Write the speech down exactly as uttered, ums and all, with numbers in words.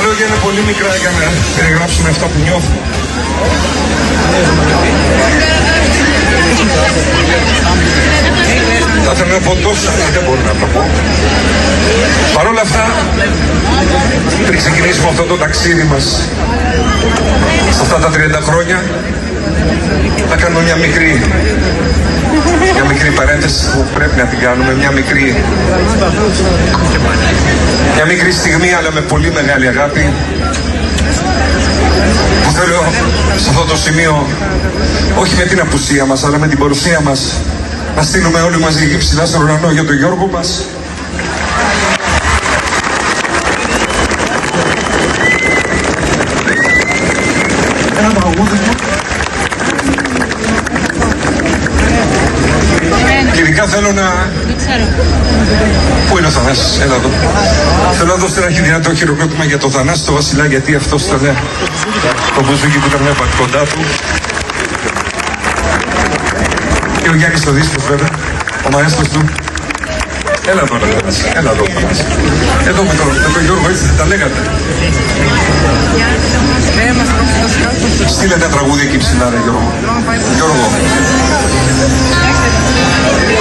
λόγια είναι πολύ μικρά για να περιγράψουμε αυτά που νιώθουμε. Θα ήθελα να πω τόσα, δεν μπορώ να το πω. Παρ' όλα αυτά, πριν ξεκινήσουμε αυτό το ταξίδι μας, σε αυτά τα τριάντα χρόνια, θα κάνουμε μια μικρή, μια μικρή παρένθεση που πρέπει να την κάνουμε, μια μικρή, μια μικρή στιγμή, αλλά με πολύ μεγάλη αγάπη, που θέλω σε αυτό το σημείο, όχι με την απουσία μας, αλλά με την παρουσία μας, να στείλουμε όλοι μαζί γη ψηλά στον ουρανό για τον Γιώργο μας. Ένα τραγούδι. Και ειδικά θέλω να... Πού είναι ο Θανάσης, έλα εδώ. Θέλω να δώσετε ένα δυνατό χειροκρότημα για τον Θανάση, τον Βασιλά, γιατί αυτός ήταν το μπουζούκι που ήταν μια κοντά του. Και ο Γιάννης το δίσκος βέβαια, ο μαέστρος του. Έλα εδώ, έλα εδώ. Εδώ με τον, με τον Γιώργο, έτσι δεν τα λέγατε. Στείλε ένα τραγούδι εκεί ψηλά, ρε Γιώργο. Γιώργο.